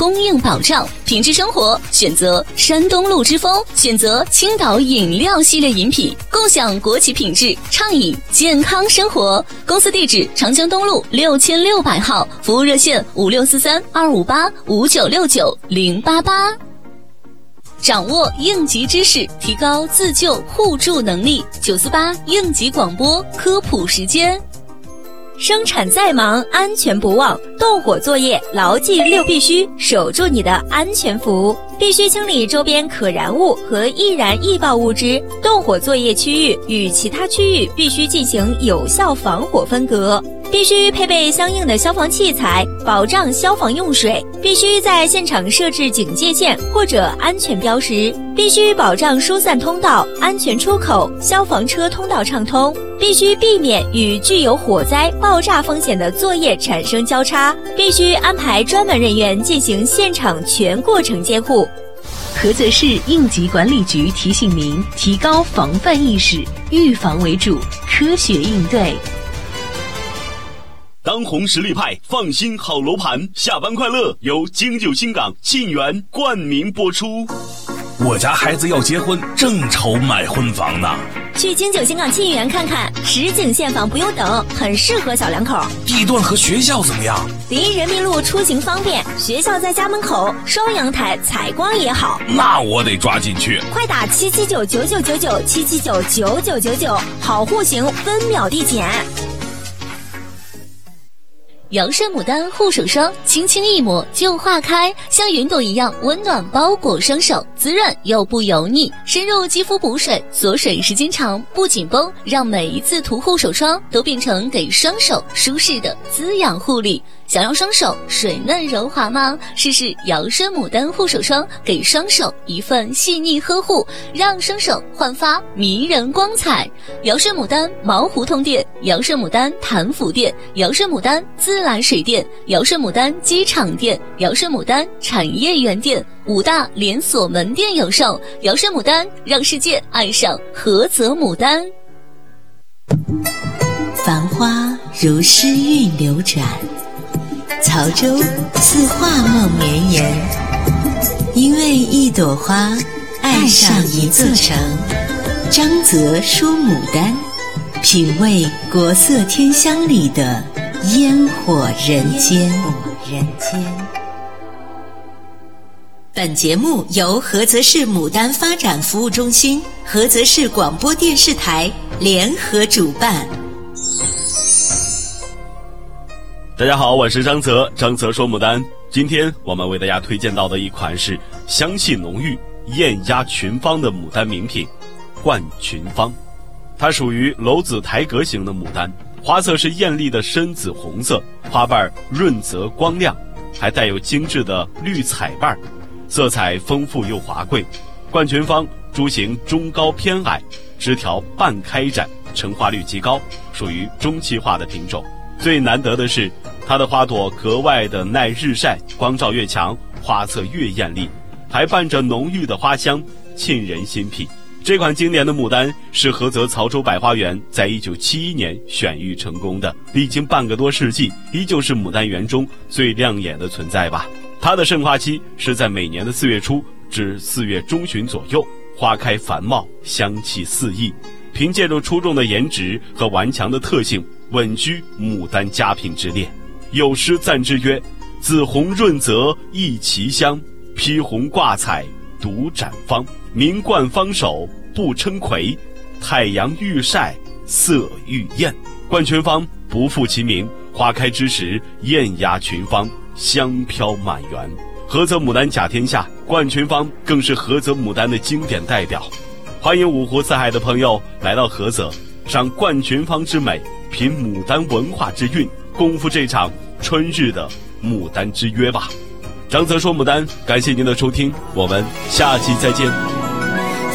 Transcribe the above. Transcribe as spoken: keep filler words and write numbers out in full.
供应保障，品质生活选择山东陆之风，选择青岛饮料系列饮品，共享国企品质，畅饮健康生活。公司地址长江东路六千六百号，服务热线五六四三二五八五九六九零八八。掌握应急知识，提高自救互助能力。九四八应急广播科普时间。 生产再忙，安全不忘。动火作业牢记六必须，守住你的安全服务。必须清理周边可燃物和易燃易爆物质。动火作业区域与其他区域必须进行有效防火分隔。必须配备相应的消防器材，保障消防用水。必须在现场设置警戒线或者安全标识。必须保障疏散通道、安全出口、消防车通道畅通。必须避免与具有火灾、爆炸风险的作业产生交叉。必须安排专门人员进行现场全过程监护。 菏泽市应急管理局提醒您：提高防范意识，预防为主，科学应对。 当红实力派，放心好楼盘，下班快乐由京九新港沁园冠名播出。 我家孩子要结婚，正愁买婚房呢。 去京九新港沁园看看，实景现房不用等，很适合小两口。 地段和学校怎么样？ 离人民路出行方便，学校在家门口，双阳台，采光也好。 那我得抓紧去。 快打七七九九九九九七七九九九九九，好户型分秒递减。 瑶山牡丹护手霜，轻轻一抹就化开，像云朵一样温暖包裹双手，滋润又不油腻，深入肌肤补水，锁水时间长不紧绷，让每一次涂护手霜都变成给双手舒适的滋养护理。想要双手水嫩柔滑吗？试试瑶山牡丹护手霜，给双手一份细腻呵护，让双手焕发迷人光彩。瑶山牡丹毛胡同店、瑶山牡丹潭府店、瑶山牡丹自来水店、瑶山牡丹机场店、瑶山牡丹产业园店五大连锁门店有售。瑶山牡丹，让世界爱上菏泽牡丹。 繁花如诗韵流转，潮州似画梦绵延。因为一朵花，爱上一座城。张泽说牡丹，品味国色天香里的烟火人间。人间。本节目由菏泽市牡丹发展服务中心、菏泽市广播电视台联合主办。 大家好，我是张泽，张泽说牡丹。今天我们为大家推荐到的一款是香气浓郁、艳压群芳的牡丹名品冠群芳。它属于楼子台阁型的牡丹，花色是艳丽的深紫红色，花瓣润泽光亮，还带有精致的绿彩瓣，色彩丰富又华贵。冠群芳株型中高偏矮，枝条半开展，成花率极高，属于中期花的品种。最难得的是它的花朵格外的耐日晒，光照越强，花色越艳丽，还伴着浓郁的花香，沁人心脾。这款经典的牡丹是菏泽曹州百花园在一九七一年选育成功的，历经半个多世纪，依旧是牡丹园中最亮眼的存在吧。它的盛花期是在每年的四月初至四月中旬左右，花开繁茂，香气四溢。凭借着出众的颜值和顽强的特性，稳居牡丹佳品之列。有诗赞之曰：紫红润泽一奇香，披红挂彩独展芳。名冠芳手不称魁，太阳愈晒色愈艳。冠群芳不负其名，花开之时艳压群芳，香飘满园。菏泽牡丹甲天下，冠群芳更是菏泽牡丹的经典代表。欢迎五湖四海的朋友来到菏泽，赏冠群芳之美，品牡丹文化之韵，共赴这场春日的牡丹之约吧。张泽说牡丹，感谢您的收听，我们下期再见。